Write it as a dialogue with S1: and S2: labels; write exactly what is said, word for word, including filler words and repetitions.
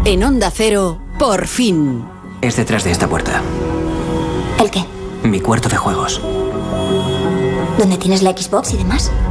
S1: En Onda Cero, por fin.
S2: Es detrás de esta puerta.
S3: ¿El qué?
S2: Mi cuarto de juegos.
S3: ¿Dónde tienes la Xbox y demás?